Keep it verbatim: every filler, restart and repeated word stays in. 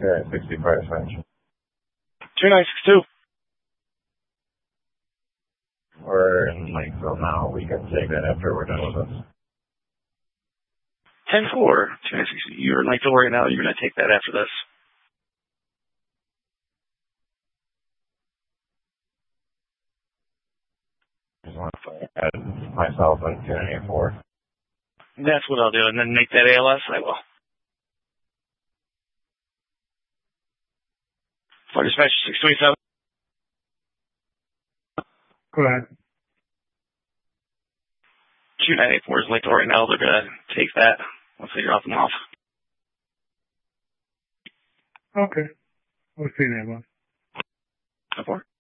Okay, sixty price range. two nine six two. We're in Lakeville now. We can take that after we're done with this. ten four. two nine six two. You're in Lakeville right now. You're going to take that after this. Just want to add myself in two nine eight four. That's what I'll do, and then make that A L S. I will. Flight dispatch six twenty-seven. Go ahead. two nine eight four is Lakeville right now. They're going to take that once they drop them off. Okay. We'll see you there, boss. ten four.